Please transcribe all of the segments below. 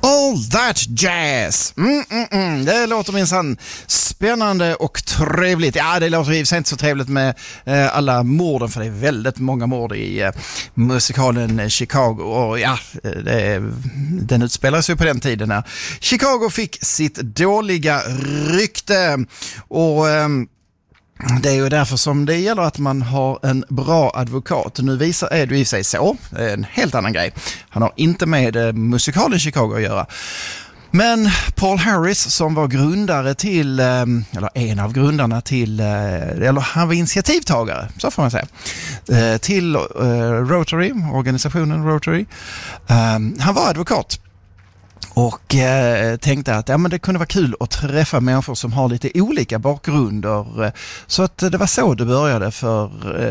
All that jazz. Det låter minsann spännande och trevligt. Ja, det låter givetvis inte så trevligt med alla morden, för det är väldigt många mord i musikalen Chicago. Och ja, den utspelar sig på den tiden när Chicago fick sitt dåliga rykte. Och det är ju därför som det gäller att man har en bra advokat. Nu är det i sig så. Det är en helt annan grej. Han har inte med musikalen Chicago att göra. Men Paul Harris, som var grundare till, eller en av grundarna till, eller han var initiativtagare, så får man säga, till Rotary, organisationen Rotary. Han var advokat. Och tänkte att men det kunde vara kul att träffa människor som har lite olika bakgrunder. Så att det var så det började för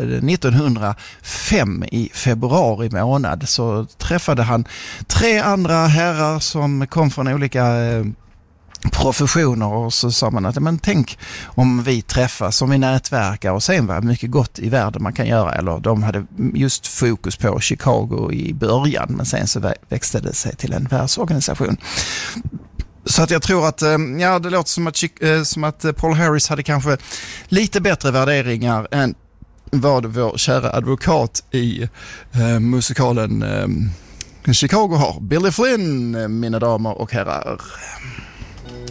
1905 i februari månad. Så träffade han 3 andra herrar som kom från olika professioner, och så sa man att men tänk om vi träffas, som vi nätverkar, och sen var mycket gott i världen man kan göra. Eller de hade just fokus på Chicago i början, men sen så växte det sig till en världsorganisation. Så att jag tror att det låter som att Paul Harris hade kanske lite bättre värderingar än vad vår kära advokat i musikalen Chicago har. Billy Flynn, mina damer och herrar.